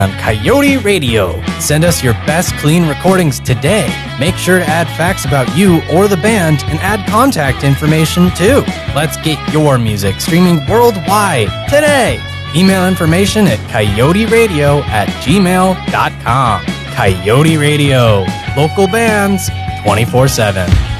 on Coyote Radio. Send us your best clean recordings today. Make sure to add facts about you or the band and add contact information too. Let's get your music streaming worldwide today. Email information at coyoteradio@gmail.com. Coyote Radio. Local bands 24/7.